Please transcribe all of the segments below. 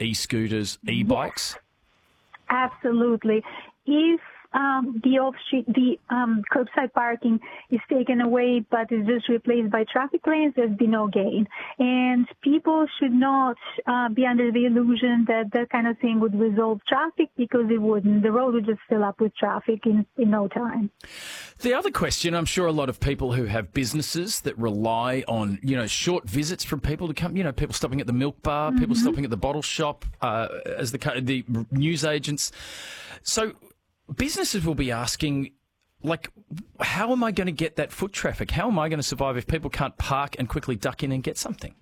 e-scooters, e-bikes? Absolutely. If the curbside parking is taken away but is just replaced by traffic lanes, there's been no gain. And people should not be under the illusion that that kind of thing would resolve traffic, because it wouldn't. The road would just fill up with traffic in no time. The other question, I'm sure a lot of people who have businesses that rely on, short visits from people to come, people stopping at the milk bar, people stopping at the bottle shop, as the news agents. So businesses will be asking, how am I going to get that foot traffic? How am I going to survive if people can't park and quickly duck in and get something?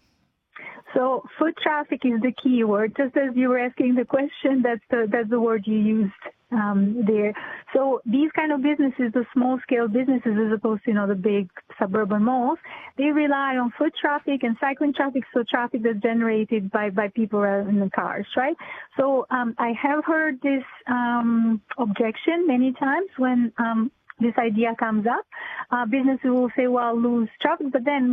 So foot traffic is the key word. Just as you were asking the question, that's the word you used there. So these kind of businesses, the small-scale businesses, as opposed to, the big suburban malls, they rely on foot traffic and cycling traffic, so traffic that's generated by people rather than the cars, right? So I have heard this objection many times when this idea comes up. Businesses will say, well, lose traffic, but then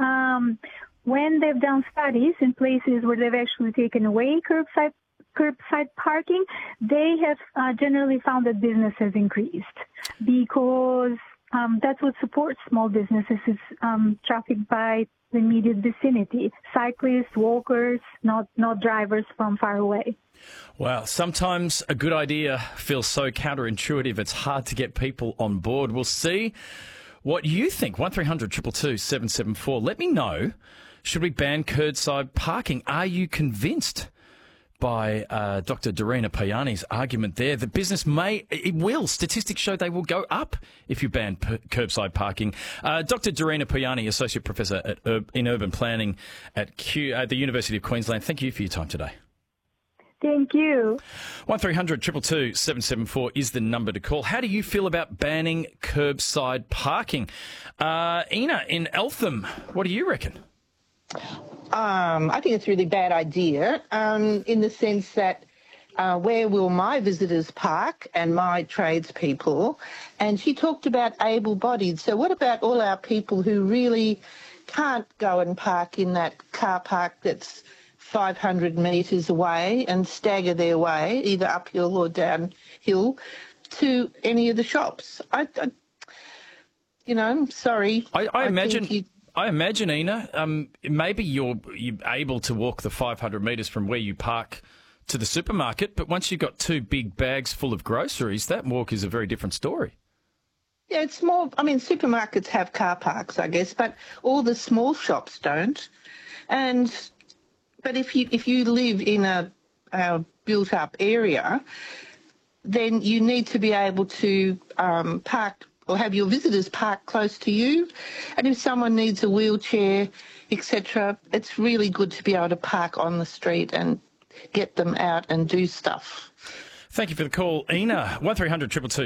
when they've done studies in places where they've actually taken away curbside parking, they have generally found that business has increased, because that's what supports small businesses is traffic by the immediate vicinity, cyclists, walkers, not drivers from far away. Wow, sometimes a good idea feels so counterintuitive it's hard to get people on board. We'll see what you think. 1300 222 774. Let me know. Should we ban curbside parking? Are you convinced by Dr. Darina Payani's argument there that business statistics show they will go up if you ban curbside parking? Dr. Darina Payani, Associate Professor in Urban Planning at the University of Queensland, thank you for your time today. Thank you. 1300 222 774 is the number to call. How do you feel about banning curbside parking? Ina in Eltham, what do you reckon? I think it's a really bad idea in the sense that where will my visitors park and my tradespeople? And she talked about able-bodied. So what about all our people who really can't go and park in that car park that's 500 metres away and stagger their way, either uphill or downhill, to any of the shops? Sorry. I imagine, Ina, maybe you're able to walk the 500 metres from where you park to the supermarket, but once you've got two big bags full of groceries, that walk is a very different story. Yeah, it's more, supermarkets have car parks, I guess, but all the small shops don't. But if you live in a built-up area, then you need to be able to park or have your visitors park close to you. And if someone needs a wheelchair, etc., it's really good to be able to park on the street and get them out and do stuff. Thank you for the call, Ina. 1300 222